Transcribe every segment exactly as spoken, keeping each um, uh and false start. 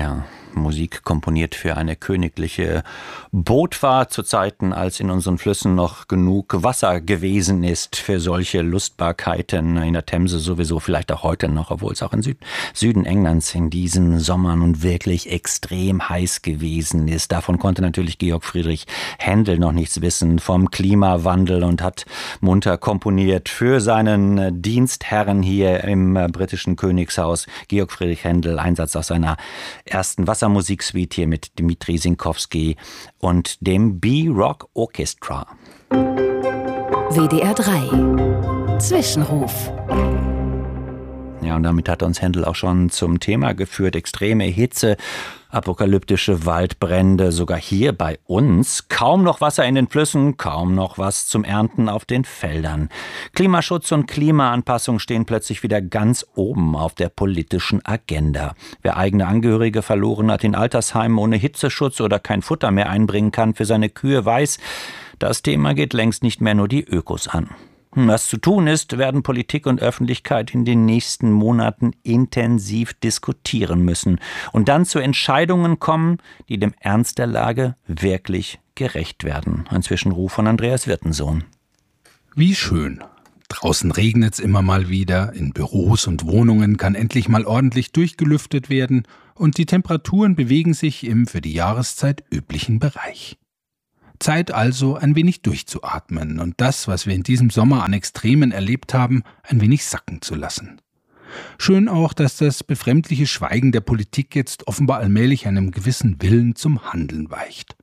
Ja, Musik komponiert für eine königliche Bootfahrt zu Zeiten, als in unseren Flüssen noch genug Wasser gewesen ist für solche Lustbarkeiten. In der Themse sowieso, vielleicht auch heute noch, obwohl es auch im Süd Süden Englands in diesen Sommern nun wirklich extrem heiß gewesen ist. Davon konnte natürlich Georg Friedrich Händel noch nichts wissen, vom Klimawandel, und hat munter komponiert für seinen Dienstherren hier im britischen Königshaus. Georg Friedrich Händel, Einsatz aus seiner ersten Wassermusiksuite hier mit Dmitri Sinkowski und dem B-Rock Orchestra. W D R drei Zwischenruf. Ja, und damit hat uns Händel auch schon zum Thema geführt. Extreme Hitze, apokalyptische Waldbrände, sogar hier bei uns. Kaum noch Wasser in den Flüssen, kaum noch was zum Ernten auf den Feldern. Klimaschutz und Klimaanpassung stehen plötzlich wieder ganz oben auf der politischen Agenda. Wer eigene Angehörige verloren hat in Altersheimen ohne Hitzeschutz oder kein Futter mehr einbringen kann für seine Kühe, weiß, das Thema geht längst nicht mehr nur die Ökos an. Was zu tun ist, werden Politik und Öffentlichkeit in den nächsten Monaten intensiv diskutieren müssen und dann zu Entscheidungen kommen, die dem Ernst der Lage wirklich gerecht werden. Ein Zwischenruf von Andreas Wirtensohn. Wie schön. Draußen regnet's immer mal wieder, in Büros und Wohnungen kann endlich mal ordentlich durchgelüftet werden und die Temperaturen bewegen sich im für die Jahreszeit üblichen Bereich. Zeit also, ein wenig durchzuatmen und das, was wir in diesem Sommer an Extremen erlebt haben, ein wenig sacken zu lassen. Schön auch, dass das befremdliche Schweigen der Politik jetzt offenbar allmählich einem gewissen Willen zum Handeln weicht.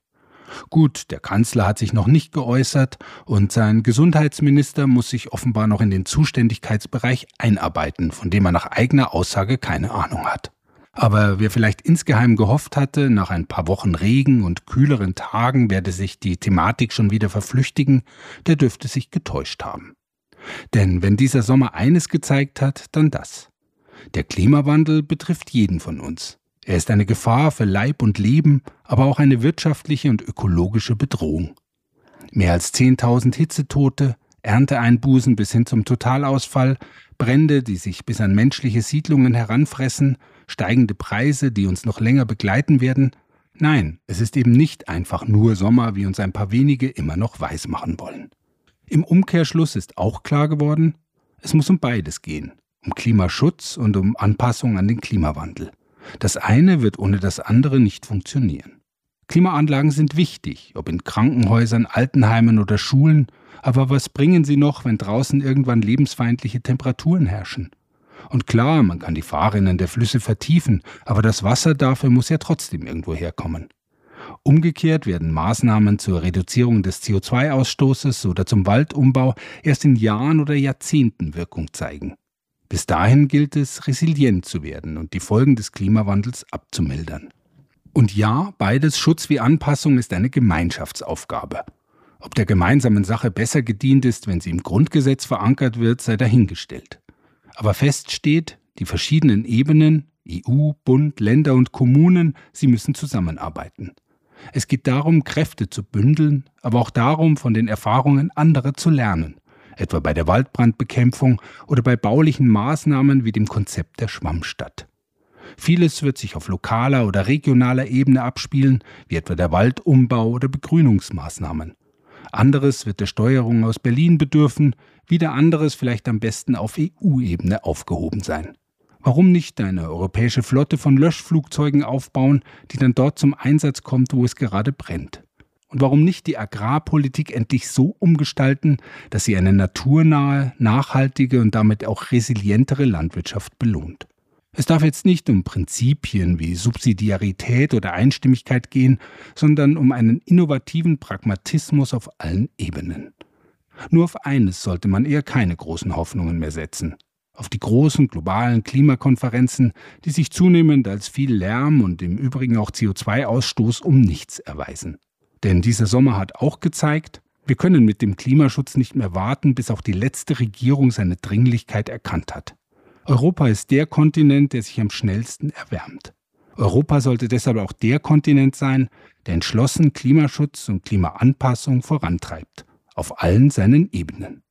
Gut, der Kanzler hat sich noch nicht geäußert und sein Gesundheitsminister muss sich offenbar noch in den Zuständigkeitsbereich einarbeiten, von dem er nach eigener Aussage keine Ahnung hat. Aber wer vielleicht insgeheim gehofft hatte, nach ein paar Wochen Regen und kühleren Tagen werde sich die Thematik schon wieder verflüchtigen, der dürfte sich getäuscht haben. Denn wenn dieser Sommer eines gezeigt hat, dann das. Der Klimawandel betrifft jeden von uns. Er ist eine Gefahr für Leib und Leben, aber auch eine wirtschaftliche und ökologische Bedrohung. Mehr als zehntausend Hitzetote, Ernteeinbußen bis hin zum Totalausfall, Brände, die sich bis an menschliche Siedlungen heranfressen, steigende Preise, die uns noch länger begleiten werden. Nein, es ist eben nicht einfach nur Sommer, wie uns ein paar wenige immer noch weismachen wollen. Im Umkehrschluss ist auch klar geworden, es muss um beides gehen, um Klimaschutz und um Anpassung an den Klimawandel. Das eine wird ohne das andere nicht funktionieren. Klimaanlagen sind wichtig, ob in Krankenhäusern, Altenheimen oder Schulen, aber was bringen sie noch, wenn draußen irgendwann lebensfeindliche Temperaturen herrschen? Und klar, man kann die Fahrrinnen der Flüsse vertiefen, aber das Wasser dafür muss ja trotzdem irgendwo herkommen. Umgekehrt werden Maßnahmen zur Reduzierung des C O zwei Ausstoßes oder zum Waldumbau erst in Jahren oder Jahrzehnten Wirkung zeigen. Bis dahin gilt es, resilient zu werden und die Folgen des Klimawandels abzumildern. Und ja, beides, Schutz wie Anpassung, ist eine Gemeinschaftsaufgabe. Ob der gemeinsamen Sache besser gedient ist, wenn sie im Grundgesetz verankert wird, sei dahingestellt. Aber fest steht, die verschiedenen Ebenen, E U, Bund, Länder und Kommunen, sie müssen zusammenarbeiten. Es geht darum, Kräfte zu bündeln, aber auch darum, von den Erfahrungen anderer zu lernen, etwa bei der Waldbrandbekämpfung oder bei baulichen Maßnahmen wie dem Konzept der Schwammstadt. Vieles wird sich auf lokaler oder regionaler Ebene abspielen, wie etwa der Waldumbau oder Begrünungsmaßnahmen. Anderes wird der Steuerung aus Berlin bedürfen, wieder anderes vielleicht am besten auf E U-Ebene aufgehoben sein. Warum nicht eine europäische Flotte von Löschflugzeugen aufbauen, die dann dort zum Einsatz kommt, wo es gerade brennt? Und warum nicht die Agrarpolitik endlich so umgestalten, dass sie eine naturnahe, nachhaltige und damit auch resilientere Landwirtschaft belohnt? Es darf jetzt nicht um Prinzipien wie Subsidiarität oder Einstimmigkeit gehen, sondern um einen innovativen Pragmatismus auf allen Ebenen. Nur auf eines sollte man eher keine großen Hoffnungen mehr setzen: auf die großen globalen Klimakonferenzen, die sich zunehmend als viel Lärm und im Übrigen auch C O zwei Ausstoß um nichts erweisen. Denn dieser Sommer hat auch gezeigt, wir können mit dem Klimaschutz nicht mehr warten, bis auch die letzte Regierung seine Dringlichkeit erkannt hat. Europa ist der Kontinent, der sich am schnellsten erwärmt. Europa sollte deshalb auch der Kontinent sein, der entschlossen Klimaschutz und Klimaanpassung vorantreibt, auf allen seinen Ebenen.